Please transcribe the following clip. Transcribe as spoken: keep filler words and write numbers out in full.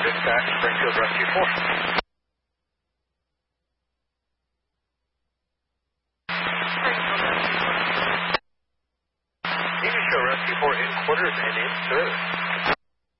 dispatch, Springfield Rescue four. T V Show Rescue four in quarters and in service.